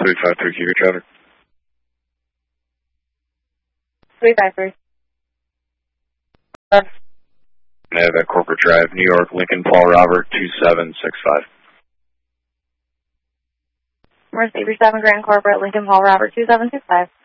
353 Cubic traffic. 353. May I have at Corporate Drive, New York, Lincoln, Paul Robert, 2765. Mercy 37 Grand Corporate, Lincoln, Paul Robert, 2765.